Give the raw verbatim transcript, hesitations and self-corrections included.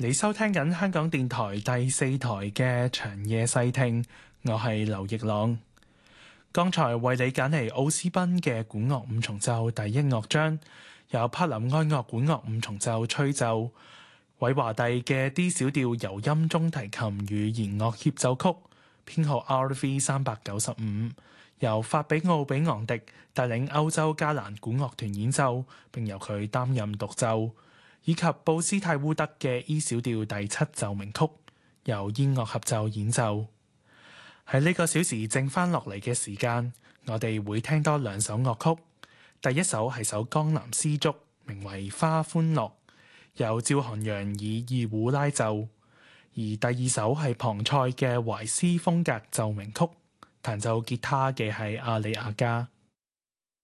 你收聽緊香港電台第四台嘅長夜細聽，我係劉奕朗。剛才為你揀嚟奧斯賓嘅管樂五重奏第一樂章，由柏林愛樂管樂五重奏吹奏，韋華第嘅 D 小調柔音中提琴與弦樂協奏曲，編號 R V 三百九十五，由法比奧比昂迪帶領歐洲加蘭管樂團演奏，並由佢擔任獨奏。以及布斯泰烏德嘅 E 小調第七奏鳴曲，由煙樂合奏演奏。喺呢個小時剩翻落嚟嘅時間，我哋會聽多兩首樂曲。第一首係首江南絲竹，名為《花歡樂》，由趙韓陽以二胡拉奏；而第二首係龐塞嘅懷斯風格奏鳴曲，彈奏吉他嘅係阿里亞加。